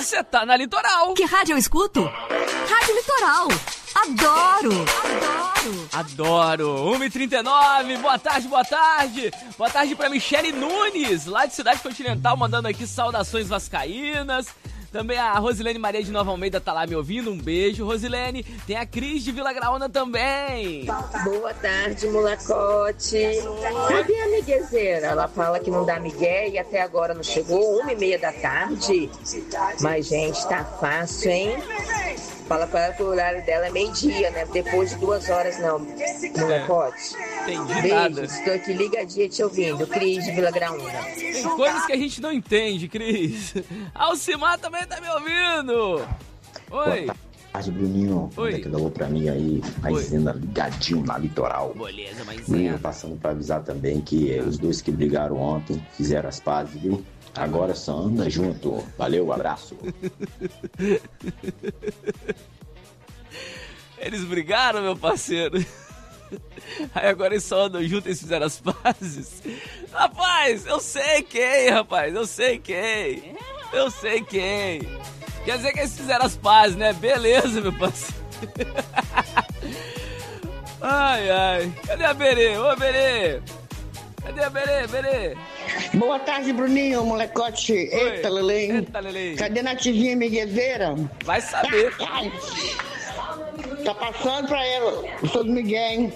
Você tá na Litoral. Que rádio eu escuto? Rádio Litoral. Adoro! Adoro! 1h39, boa tarde, boa tarde! Boa tarde pra Michele Nunes, lá de Cidade Continental, mandando aqui saudações vascaínas. Também a Rosilene Maria de Nova Almeida tá lá me ouvindo, um beijo, Rosilene. Tem a Cris de Vila Graúna também. Boa tarde, molecote. Cadê a miguezeira? Ela fala que não dá migué e até agora não chegou, 1h30 da tarde. Mas, gente, tá fácil, hein? Fala pra ela que o horário dela é meio-dia, né? Depois de 2 horas, não, molecote. Entendi nada. Beijos, tô aqui ligadinha te ouvindo, Cris de Vila Graúna. Tem coisas que a gente não entende, Cris. Alcimar também tá me ouvindo. Oi. Boa tarde, Bruninho. Oi. Manda aquele alô pra mim aí, Maisena ligadinho na Litoral. Beleza, Bruninho, passando pra avisar também que os dois que brigaram ontem fizeram as pazes, viu? Agora só anda junto. Valeu, abraço. Eles brigaram, meu parceiro. Aí agora eles só andam juntos e fizeram as pazes. Rapaz, eu sei quem, rapaz. Eu sei quem. Quer dizer que eles fizeram as pazes, né? Beleza, meu parceiro. Ai. Cadê a Berê? Ô, Berê. Cadê a Berê? Boa tarde, Bruninho, molecote. Eita, Lelê. Cadê a Nativinha Miguezeira? Vai saber. Tá passando pra ela. Eu sou do Miguel, hein?